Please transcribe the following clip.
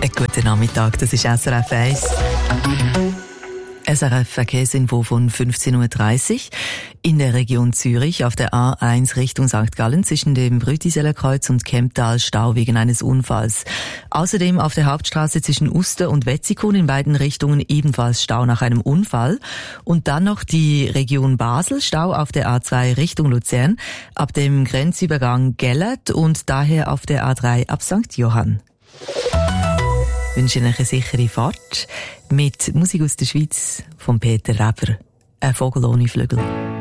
Guten Nachmittag, das ist SRF 1. SRF Verkehrsinfo von 15.30 Uhr. In der Region Zürich auf der A1 Richtung St. Gallen zwischen dem Brütiseler Kreuz und Kemptal Stau wegen eines Unfalls. Außerdem auf der Hauptstraße zwischen Uster und Wetzikon in beiden Richtungen ebenfalls Stau nach einem Unfall. Und dann noch die Region Basel, Stau auf der A2 Richtung Luzern ab dem Grenzübergang Gellert und daher auf der A3 ab St. Johann. Ich wünsche Ihnen eine sichere Fahrt mit Musik aus der Schweiz von Peter Reber. Ein Vogel ohne Flügel.